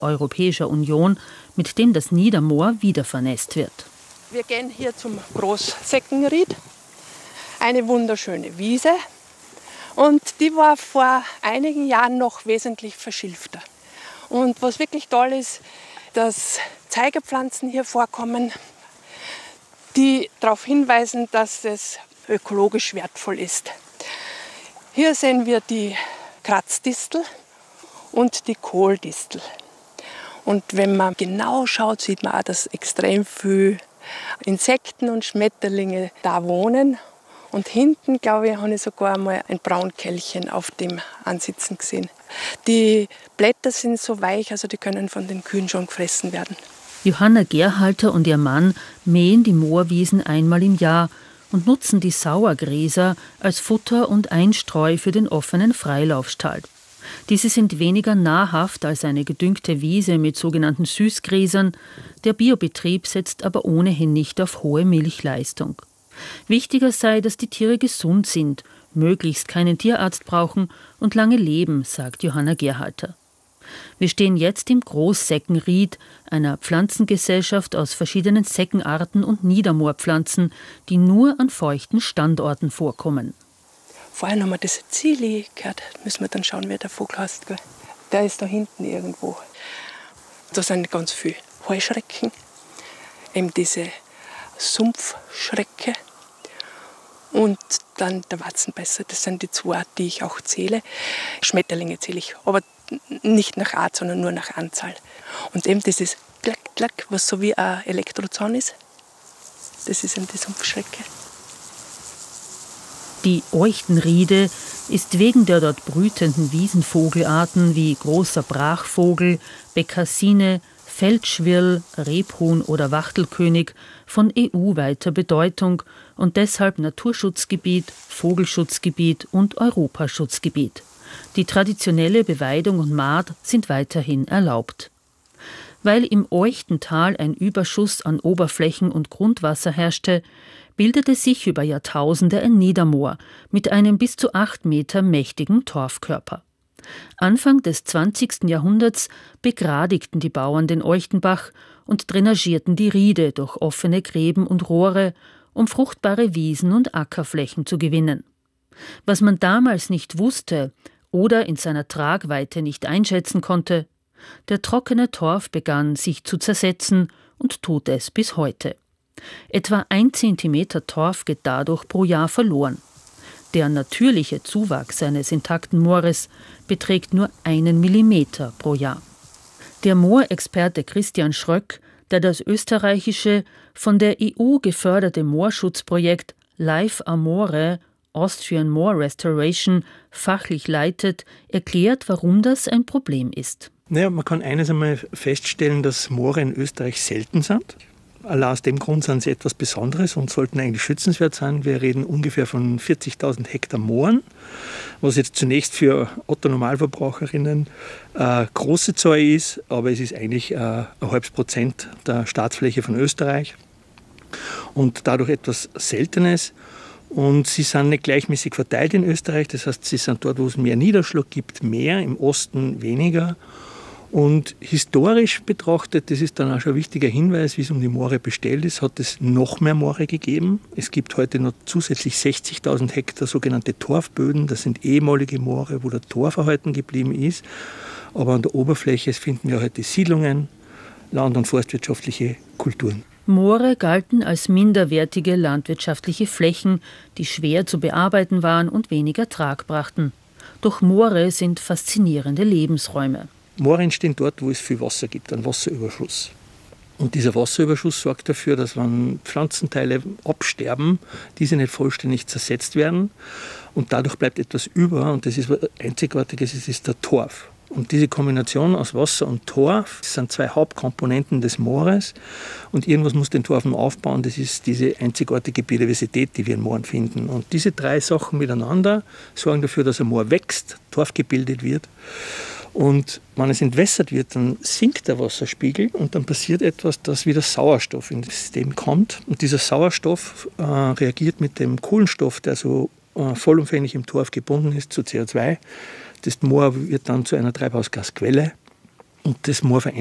Europäischer Union, mit dem das Niedermoor wiedervernässt wird. Wir gehen hier zum Großseckenried, eine wunderschöne Wiese. Und die war vor einigen Jahren noch wesentlich verschilfter. Und was wirklich toll ist, dass Zeigerpflanzen hier vorkommen, die darauf hinweisen, dass es ökologisch wertvoll ist. Hier sehen wir die Kratzdistel und die Kohldistel. Und wenn man genau schaut, sieht man auch, dass extrem viele Insekten und Schmetterlinge da wohnen. Und hinten, glaube ich, habe ich sogar einmal ein Braunkehlchen auf dem ansitzen gesehen. Die Blätter sind so weich, also die können von den Kühen schon gefressen werden. Johanna Gerhalter und ihr Mann mähen die Moorwiesen einmal im Jahr und nutzen die Sauergräser als Futter und Einstreu für den offenen Freilaufstall. Diese sind weniger nahrhaft als eine gedüngte Wiese mit sogenannten Süßgräsern. Der Biobetrieb setzt aber ohnehin nicht auf hohe Milchleistung. Wichtiger sei, dass die Tiere gesund sind, möglichst keinen Tierarzt brauchen und lange leben, sagt Johanna Gerhalter. Wir stehen jetzt im Großseckenried, einer Pflanzengesellschaft aus verschiedenen Seckenarten und Niedermoorpflanzen, die nur an feuchten Standorten vorkommen. Vorher haben wir das Zili gehört. Müssen wir dann schauen, wer der Vogel heißt. Der ist da hinten irgendwo. Da sind ganz viele Heuschrecken, eben diese Sumpfschrecke und dann der Watzenbeißer. Das sind die zwei, die ich auch zähle. Schmetterlinge zähle ich, aber nicht nach Art, sondern nur nach Anzahl. Und eben dieses Klack, Klack, was so wie ein Elektrozahn ist, das ist eben die Sumpfschrecke. Die Euchtenriede ist wegen der dort brütenden Wiesenvogelarten wie großer Brachvogel, Bekassine, Feldschwirl, Rebhuhn oder Wachtelkönig von EU-weiter Bedeutung und deshalb Naturschutzgebiet, Vogelschutzgebiet und Europaschutzgebiet. Die traditionelle Beweidung und Mahd sind weiterhin erlaubt. Weil im Euchtental ein Überschuss an Oberflächen- und Grundwasser herrschte, bildete sich über Jahrtausende ein Niedermoor mit einem bis zu 8 Meter mächtigen Torfkörper. Anfang des 20. Jahrhunderts begradigten die Bauern den Euchtenbach und drainagierten die Riede durch offene Gräben und Rohre, um fruchtbare Wiesen und Ackerflächen zu gewinnen. Was man damals nicht wusste oder in seiner Tragweite nicht einschätzen konnte: Der trockene Torf begann sich zu zersetzen und tut es bis heute. Etwa 1 Zentimeter Torf geht dadurch pro Jahr verloren. Der natürliche Zuwachs eines intakten Moores beträgt nur 1 Millimeter pro Jahr. Der Moorexperte Christian Schröck, der das österreichische, von der EU geförderte Moorschutzprojekt Life Amore Austrian Moor Restoration fachlich leitet, erklärt, warum das ein Problem ist. Naja, man kann eines einmal feststellen, dass Moore in Österreich selten sind. Allein aus dem Grund sind sie etwas Besonderes und sollten eigentlich schützenswert sein. Wir reden ungefähr von 40.000 Hektar Mooren, was jetzt zunächst für Otto-Normalverbraucherinnen eine große Zahl ist, aber es ist eigentlich 0,5% der Staatsfläche von Österreich und dadurch etwas Seltenes. Und sie sind nicht gleichmäßig verteilt in Österreich, das heißt, sie sind dort, wo es mehr Niederschlag gibt, mehr, im Osten weniger. Und historisch betrachtet, das ist dann auch schon ein wichtiger Hinweis, wie es um die Moore bestellt ist, hat es noch mehr Moore gegeben. Es gibt heute noch zusätzlich 60.000 Hektar sogenannte Torfböden. Das sind ehemalige Moore, wo der Torf erhalten geblieben ist. Aber an der Oberfläche finden wir heute Siedlungen, land- und forstwirtschaftliche Kulturen. Moore galten als minderwertige landwirtschaftliche Flächen, die schwer zu bearbeiten waren und weniger Trag brachten. Doch Moore sind faszinierende Lebensräume. Moore entstehen dort, wo es viel Wasser gibt, einen Wasserüberschuss. Und dieser Wasserüberschuss sorgt dafür, dass wenn Pflanzenteile absterben, diese nicht vollständig zersetzt werden. Und dadurch bleibt etwas über und das ist was Einzigartiges, es ist der Torf. Und diese Kombination aus Wasser und Torf sind 2 Hauptkomponenten des Moores. Und irgendwas muss den Torf noch aufbauen, das ist diese einzigartige Biodiversität, die wir in Mooren finden. Und diese 3 Sachen miteinander sorgen dafür, dass ein Moor wächst, Torf gebildet wird. Und wenn es entwässert wird, dann sinkt der Wasserspiegel und dann passiert etwas, dass wieder Sauerstoff in das System kommt. Und dieser Sauerstoff reagiert mit dem Kohlenstoff, der so vollumfänglich im Torf gebunden ist, zu CO2. Das Moor wird dann zu einer Treibhausgasquelle und das Moor